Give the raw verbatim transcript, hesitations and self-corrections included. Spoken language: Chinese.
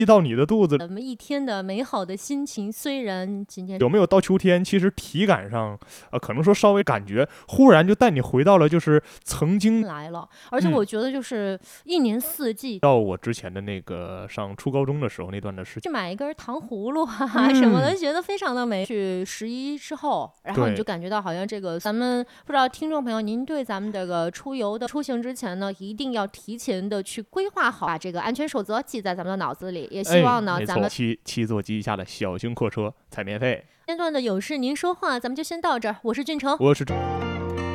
到你的肚子。 我们一天的美好的心情，虽然今天有没有到秋天，其实体感上，呃，可能说稍微感觉，忽然就带你回到了就是曾经来了。而且我觉得就是一年四季， 到我之前的那个上初高中的时候那段的时间， 去买一根糖葫芦啊、 嗯、 什么的，觉得非常的美。去十一之后，然后你就感觉到好像这个咱们不知道听众朋友，您对咱们这个出游的出行之前呢，一定要提前的去规划好，把这个安全守则记在咱们的脑子里。也希望呢， 哎、 咱们七七座机以下的小型客车采免费。 阶段的有事您说话，咱们就先到这儿。我是俊成， 我是。